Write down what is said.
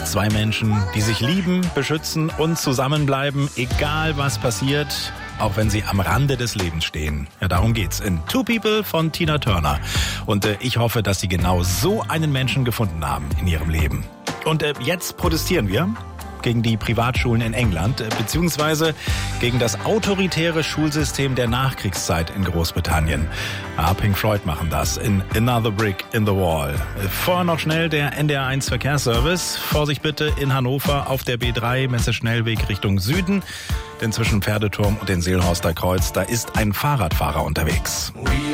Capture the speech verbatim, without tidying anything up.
Zwei Menschen, die sich lieben, beschützen und zusammenbleiben, egal was passiert, auch wenn sie am Rande des Lebens stehen. Ja, darum geht's in Two People von Tina Turner. Und äh, ich hoffe, dass Sie genau so einen Menschen gefunden haben in Ihrem Leben. Und äh, jetzt protestieren wir gegen die Privatschulen in England, äh, beziehungsweise gegen das autoritäre Schulsystem der Nachkriegszeit in Großbritannien. Ah, Pink Floyd machen das in Another Brick in the Wall. Äh, vorher noch schnell der N D R eins Verkehrsservice. Vorsicht bitte in Hannover auf der B drei Messeschnellweg Richtung Süden. Denn zwischen Pferdeturm und den Seelhorster Kreuz, da ist ein Fahrradfahrer unterwegs.